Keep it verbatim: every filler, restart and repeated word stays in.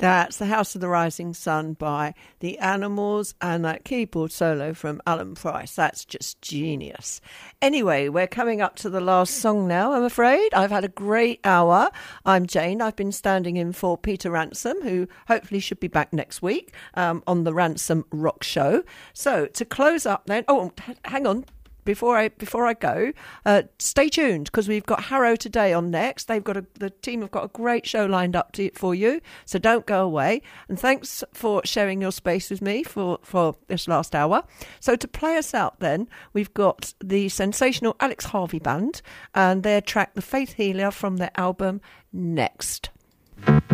That's The House of the Rising Sun by The Animals, and that keyboard solo from Alan Price. That's just genius. Anyway, we're coming up to the last song now, I'm afraid. I've had a great hour. I'm Jane. I've been standing in for Peter Ransom, who hopefully should be back next week um, on the Ransom Rock Show. So to close up then... Oh, hang on. Before I before I go, uh, stay tuned, because we've got Harrow today on next. They've got a, the team have got a great show lined up to, for you, so don't go away. And thanks for sharing your space with me for, for this last hour. So to play us out then, we've got the sensational Alex Harvey Band and their track The Faith Healer from their album Next.